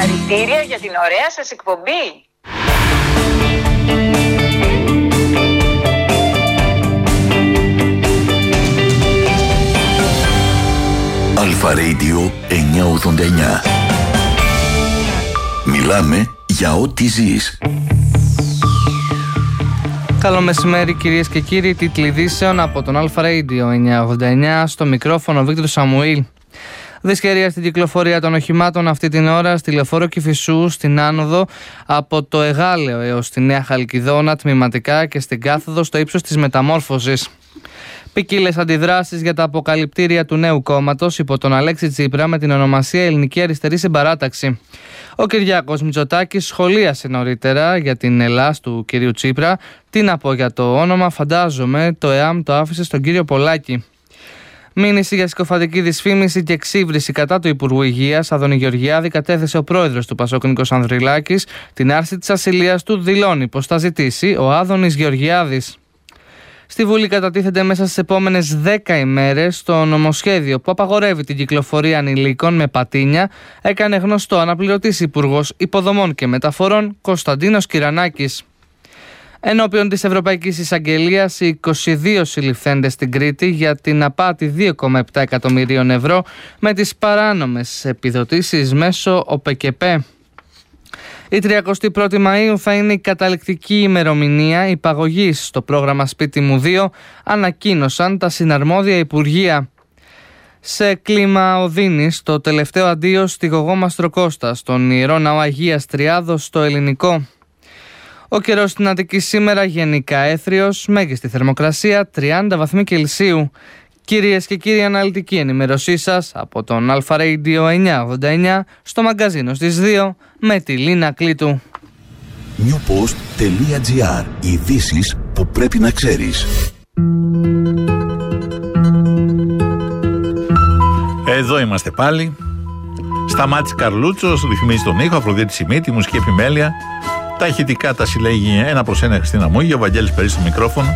Συγχαρητήρια για την ωραία σας εκπομπή. Αλφα Radio 989. Μιλάμε για ό,τι ζεις. Καλό μεσημέρι κυρίες και κύριοι, τίτλοι ειδήσεων από τον Αλφα Radio 989, στο μικρόφωνο Βίκτορ Σαμουήλ. Δυσκαιρία στην κυκλοφορία των οχημάτων αυτή την ώρα στη λεωφόρο Κηφισού, στην άνοδο από το Εγάλεο έως τη Νέα Χαλκιδόνα τμηματικά και στην κάθοδο στο ύψος της Μεταμόρφωσης. Ποικίλες αντιδράσεις για τα αποκαλυπτήρια του νέου κόμματος υπό τον Αλέξη Τσίπρα με την ονομασία Ελληνική Αριστερή Συμπαράταξη. Ο Κυριάκος Μητσοτάκης σχολίασε νωρίτερα για την Ελλάς του κυρίου Τσίπρα. Τι να πω για το όνομα, φαντάζομαι το ΕΑΜ το άφησε στον κύριο Πολάκη. Μήνυση για συκοφαντική δυσφήμιση και εξύβριση κατά του Υπουργού Υγείας Άδωνη Γεωργιάδη κατέθεσε ο πρόεδρος του ΠΑΣΟΚ Νίκος Ανδρουλάκης. Την άρση της ασυλίας του δηλώνει πως θα ζητήσει ο Άδωνης Γεωργιάδης. Στη Βουλή κατατίθεται μέσα στις επόμενες 10 ημέρες το νομοσχέδιο που απαγορεύει την κυκλοφορία ανηλίκων με πατίνια, έκανε γνωστό αναπληρωτής Υπουργός Υποδομών και Μεταφορών Κωνσταντίνος Κυρανάκης. Ενώπιον της Ευρωπαϊκής Εισαγγελίας, οι 22 συλληφθέντες στην Κρήτη για την απάτη 2,7 εκατομμυρίων ευρώ με τις παράνομες επιδοτήσεις μέσω ΟΠΕΚΕΠΕ. Η 31η Μαΐου θα είναι η καταληκτική ημερομηνία υπαγωγής στο πρόγραμμα Σπίτι μου 2, ανακοίνωσαν τα συναρμόδια υπουργεία. Σε κλίμα οδύνης, το τελευταίο αντίο στη Γογό Μαστροκώστα, στον Ιερό Ναό Αγίας Τριάδος στο Ελληνικό. Ο καιρός στην Αττική σήμερα γενικά έθριος, μέγιστη θερμοκρασία 30 βαθμοί Κελσίου. Κυρίες και κύριοι, αναλυτική ενημερωσή σας από τον Αλφα Radio 989 στο μαγκαζίνο στις 2 με τη Λίνα Κλήτου. newpost.gr. Ειδήσεις που πρέπει να ξέρεις. Εδώ είμαστε πάλι. Σταμάτης Καρλούτσος ρυθμίζει τον ήχο, Αφροδίτη Σιμίτη, μουσική επιμέλεια. Τα ηχητικά τα συλλέγει ένα προς ένα Χριστίνα Μούγια, ο Βαγγέλης Περί στο μικρόφωνο.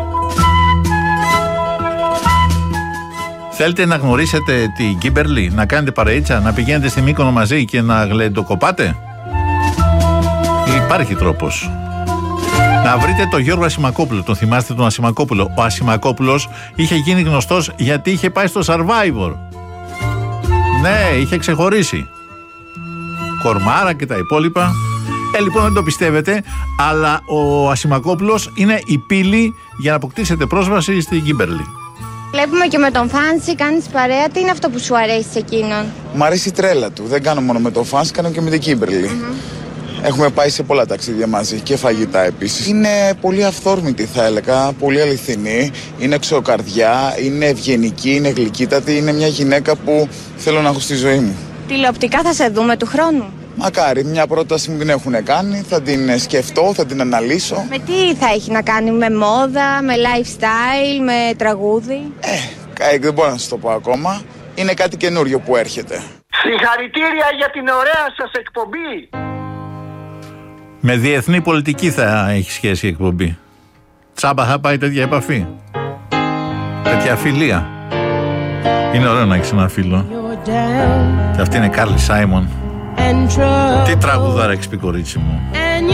Θέλετε να γνωρίσετε την Κίμπερλι, να κάνετε παρεΐτσα, να πηγαίνετε στη Μύκονο μαζί και να γλεντοκοπάτε? Υπάρχει τρόπος. Να βρείτε τον Γιώργο Ασημακόπουλο. Τον θυμάστε τον Ασημακόπουλο? Ο Ασημακόπουλος είχε γίνει γνωστός γιατί είχε πάει στο Survivor. Ναι, είχε ξεχωρίσει. Κορμάρα και τα υπόλοιπα. Λοιπόν, δεν το πιστεύετε, αλλά ο Ασημακόπουλος είναι η πύλη για να αποκτήσετε πρόσβαση στην Κίμπερλι. Βλέπουμε και με τον Φάνση, κάνεις παρέα. Τι είναι αυτό που σου αρέσει σε εκείνον? Μ' αρέσει η τρέλα του. Δεν κάνω μόνο με τον Φάνση, κάνω και με την Κίμπερλι. Έχουμε πάει σε πολλά ταξίδια μαζί και φαγητά επίσης. Είναι πολύ αυθόρμητη, θα έλεγα, πολύ αληθινή. Είναι εξωκαρδιά, είναι ευγενική, είναι γλυκύτατη. Είναι μια γυναίκα που θέλω να έχω στη ζωή μου. Τηλεοπτικά θα σε δούμε του χρόνου? Μακάρι, μια πρόταση μου την έχουν κάνει, θα την σκεφτώ, θα την αναλύσω. Με τι θα έχει να κάνει, με μόδα, με lifestyle, με τραγούδι? Δεν μπορώ να σας το πω ακόμα. Είναι κάτι καινούριο που έρχεται. Συγχαρητήρια για την ωραία σας εκπομπή. Με διεθνή πολιτική θα έχει σχέση η εκπομπή. Τσάμπα θα πάει τέτοια επαφή, τέτοια φιλία. Είναι ωραίο να έχεις ένα φίλο. Και αυτή είναι Κάρλι Σάιμον. Τι τραγουδάρα έχεις πει, κορίτσι μου.